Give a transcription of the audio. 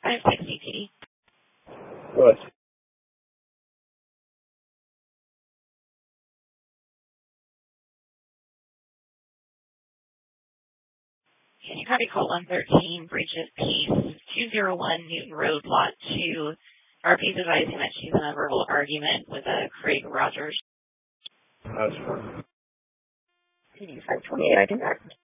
560T. Good. Can you copy call 113, Bridge of Peace, 201 Newton Road, Lot 2. RP's advising that she's in a verbal argument with Craig Rogers. That's fine. PD 528, I can back.